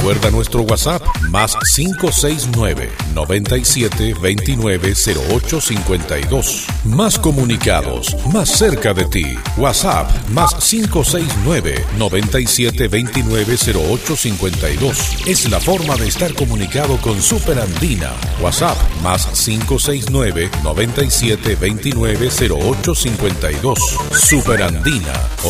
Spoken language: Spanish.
Recuerda nuestro WhatsApp más 569-9729-0852. Más comunicados, más cerca de ti. WhatsApp más 569-9729-0852. Es la forma de estar comunicado con Super Andina. WhatsApp más 569-9729-0852. Super Andina,